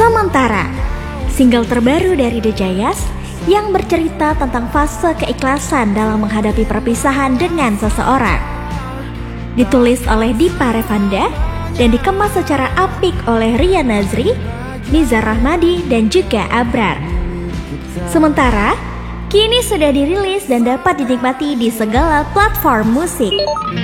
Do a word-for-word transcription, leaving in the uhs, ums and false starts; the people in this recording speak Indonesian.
Sementara, single terbaru dari The Jayas yang bercerita tentang fase keikhlasan dalam menghadapi perpisahan dengan seseorang. Ditulis oleh Dipa Revanda dan dikemas secara apik oleh Rian Nazri, Nizar Rahmadi, dan juga Abrar. Sementara, kini sudah dirilis dan dapat dinikmati di segala platform musik.